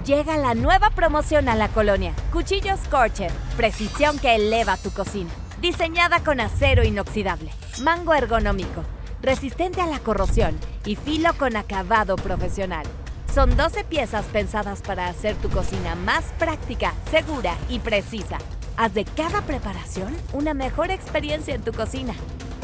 Llega la nueva promoción a la colonia. Cuchillos Scorcher. Precisión que eleva tu cocina. Diseñada con acero inoxidable. Mango ergonómico. Resistente a la corrosión. Y filo con acabado profesional. Son 12 piezas pensadas para hacer tu cocina más práctica, segura y precisa. Haz de cada preparación una mejor experiencia en tu cocina.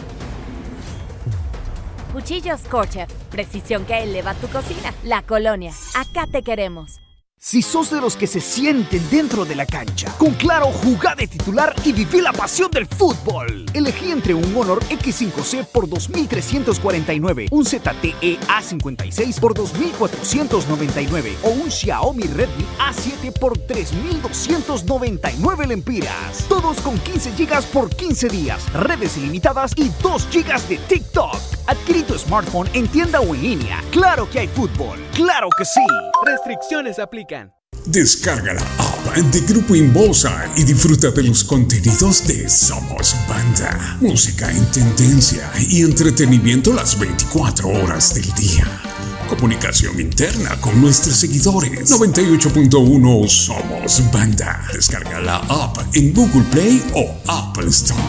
Cuchillos Scorcher. Precisión que eleva tu cocina. La colonia. Acá te queremos. Si sos de los que se sienten dentro de la cancha, con Claro, jugá de titular y viví la pasión del fútbol. Elegí entre un Honor X5C por $2,349, un ZTE A56 por $2,499 o un Xiaomi Redmi A7 por $3,299 lempiras. Todos con 15 GB por 15 días, redes ilimitadas y 2 GB de TikTok. Adquirí tu smartphone en tienda o en línea. ¡Claro que hay fútbol! ¡Claro que sí! Restricciones aplican. Descarga la app de Grupo Inbosa y disfruta de los contenidos de Somos Banda. Música en tendencia y entretenimiento las 24 horas del día. Comunicación interna con nuestros seguidores. 98.1 Somos Banda. Descarga la app en Google Play o Apple Store.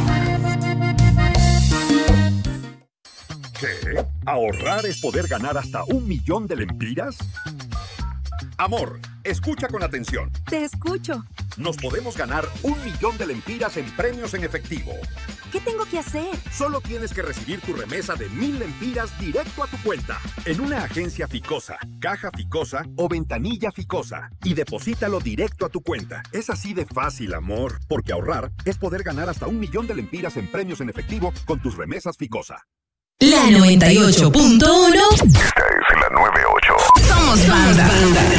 ¿Qué? ¿Ahorrar es poder ganar hasta 1,000,000 de lempiras? Amor, escucha con atención. Te escucho. Nos podemos ganar 1,000,000 de lempiras en premios en efectivo. ¿Qué tengo que hacer? Solo tienes que recibir tu remesa de 1,000 lempiras directo a tu cuenta, en una agencia Ficosa, caja Ficosa o ventanilla Ficosa, y deposítalo directo a tu cuenta. Es así de fácil, amor, porque ahorrar es poder ganar hasta 1,000,000 de lempiras en premios en efectivo con tus remesas Ficosa. La 98.1. Esta es la 98. Somos Banda.